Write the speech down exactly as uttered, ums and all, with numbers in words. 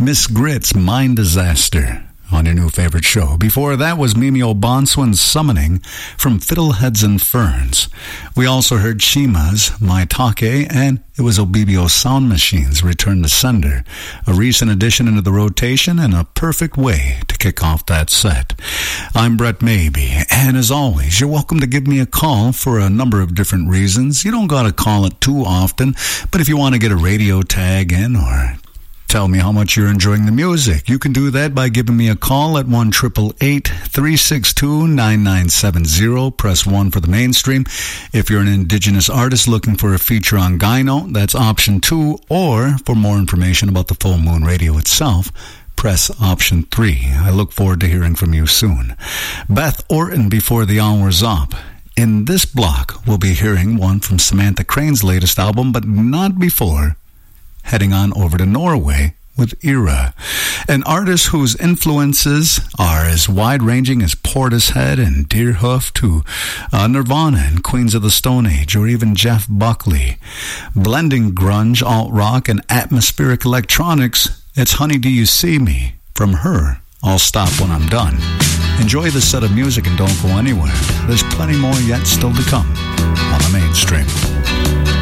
Miss Grit's Mind Disaster on your new favorite show. Before that was Mimi O'Bonswan's Summoning from Fiddleheads and Ferns. We also heard Shima's Maitake, and it was Obibio Sound Machine's Return to Sender, a recent addition into the rotation and a perfect way to kick off that set. I'm Brett Maybe, and as always, you're welcome to give me a call for a number of different reasons. You don't gotta call it too often, but if you want to get a radio tag in or tell me how much you're enjoying the music, you can do that by giving me a call at one eight eight eight, three six two, nine nine seven zero. Press one for the mainstream. If you're an indigenous artist looking for a feature on Gyno, that's option two. Or for more information about the Full Moon Radio itself, press option three. I look forward to hearing from you soon. Beth Orton before the hour's up. In this block, we'll be hearing one from Samantha Crane's latest album, but not before heading on over to Norway with Era, an artist whose influences are as wide-ranging as Portishead and Deerhoof to uh, Nirvana and Queens of the Stone Age, or even Jeff Buckley. Blending grunge, alt-rock, and atmospheric electronics, it's Honey Do You See Me? From her, I'll Stop When I'm Done. Enjoy this set of music and don't go anywhere. There's plenty more yet still to come on the mainstream.